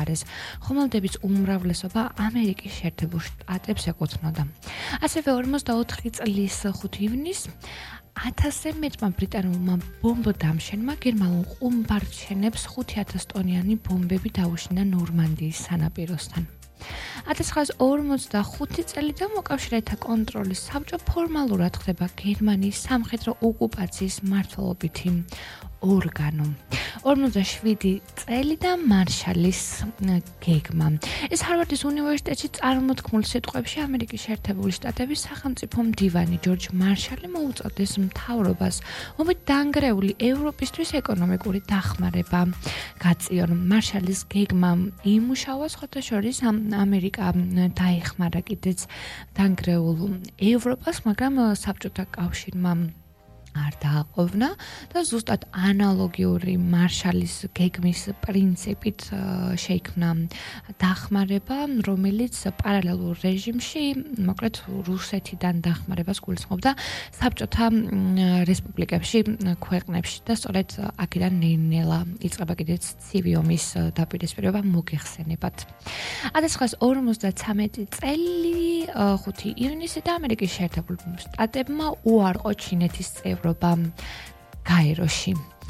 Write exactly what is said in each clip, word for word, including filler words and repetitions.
მხარეს. ხომალდების უმრავლესობა ამერიკის შეერთებულ შტატებს ეკუთვნოდა. ასევე ორმოცდაოთხი წლის ხუთი ივნისს ათასზე მეტმა ბრიტანულმა ბომბდამშენმა გერმანულ ყუმბარჩენებს ხუთი ათას ტონიანი ბომბები დაუშინა ნორმანდიის სანაპიროსთან. ათას ცხრაას ორმოცდახუთი წლიდან მოკავშირეთა კონტროლის საბჭო ფორმალურად ხდება გერმანიის სამხედრო ოკუპაციის მმართველობითი ორგანო. ორმოცდაშვიდი წლიდან მარშალის გეგმა. ეს ჰარვარდის უნივერსიტეტში წარმოთქმული სიტყვებში ამერიკის შეერთებული შტატების სახელმწიფო მდივანი ჯორჯ მარშალი მოუწოდეს მთავრობას, ომით დანგრეული ევროპისთვის ეკონომიკური დახმარება გაწიონ. მარშალის გეგმა იმუშავა სხვათაშორის ამერიკა დაეხმარა კიდეც დანგრეულ ევროპას, მაგრამ საბჭოთა კავშირმა არ დააყოვნა და ზუსტად ანალოგიური მარშალის გეგმის პრინციპით შეიქმნა დახმარება, რომელიც პარალელურ რეჟიმში, მოკლედ რუსეთიდან დახმარებას გულისხმობდა საბჭოთა რესპუბლიკებში, ქვეყნებში და სწორედ აქედან ნელ-ნელა იწყება კიდეც ცივი ომის დაპირისპირება მოგეხსენებათ. ათას ცხრაას ორმოცდაცამეტი წელი ხუთი ივნისი და ამერიკის შეერთებულ შტატებმა უარყო ჩინეთის წევრობა გაეროში.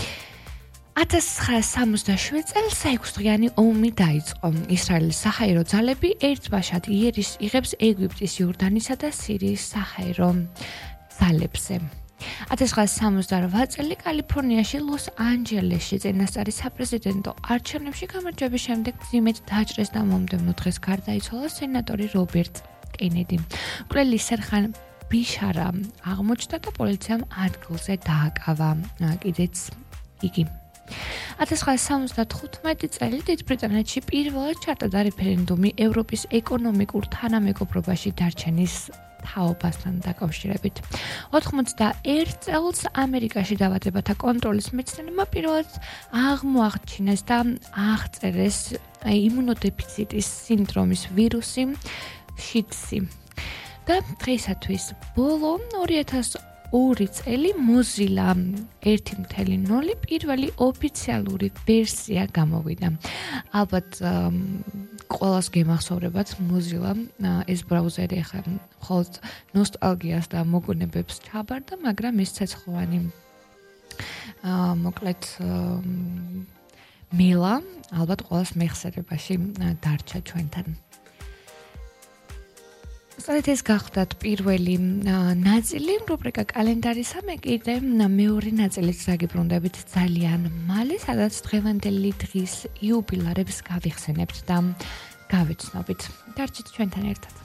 ათას ცხრაას სამოცდაშვიდ წელს ექვსდღიანი ომი დაიწყო. ისრაელის საჰაერო ძალები ერთბაშად იერიშს იღებს ეგვიპტის, იორდანისა და სირიის საჰაერო ძალებზე. ათას ცხრაას სამოცდარვა წელი კალიფორნიაში ლოს-ანჯელესში წინასწარი საპრეზიდენტო არჩევნებში გამარჯვების შემდეგ მძიმედ დაჭრეს და მომდევნო დღეს გარდაიცვალა სენატორი რობერტ კენედი. მკვლელი სერხან ბიშარა აღმოჩნდა და პოლიციამ ადგილზე დააკავა კიდეც იგი. ათას ცხრაას სამოცდათხუთმეტი წელი დიდ ბრიტანეთში პირველად ჩატარდა რეფერენდუმი ევროპის ეკონომიკურ თანამეგობრობაში დარჩენის თაობასთან დაკავშირებით. ოთხმოცდაერთ წელს ამერიკაში დავადებათა კონტროლის მეცნიერებმა პირველად აღმოაჩინეს და აღწერეს იმუნოდეფიციტის სინდრომის ვირუსი შიდსი. და დღეისათვის ბოლო ორი ათას ორი წელი Mozilla ერთი ნული ნული პირველი ოფიციალური ვერსია გამოვიდა. ალბათ ყველას გემახსოვრებათ Mozilla ეს ბრაუზერი ახლა მხოლოდ ნოსტალგიას და მოგონებებს ჩაბარდა, მაგრამ ეს ცეცხლოვანი მოკლედ მელა ალბათ ყველას მეხსიერებაში დარჩა ჩვენთან. სწორედ ეს გახდათ პირველი ნაწილი რუბრიკა კალენდარისა, მე კიდე მეორე ნაწილით დაგიბრუნდებით ძალიან მალე, სადაც დღევანდელი დღის იუბილარებს გავიხსენებთ და გავიცნობით. დარჩით ჩვენთან ერთად.